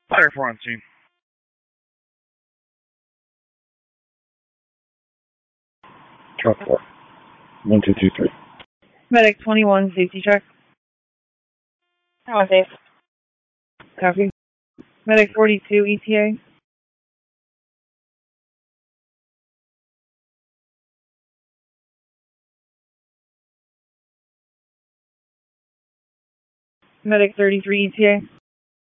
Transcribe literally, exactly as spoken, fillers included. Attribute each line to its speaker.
Speaker 1: Fire four on scene.
Speaker 2: Truck four. One, two, two, three.
Speaker 3: Medic twenty-one, safety check.
Speaker 4: Oh, safe.
Speaker 3: Copy. Medic forty-two, E T A. Medic thirty-three, E T A.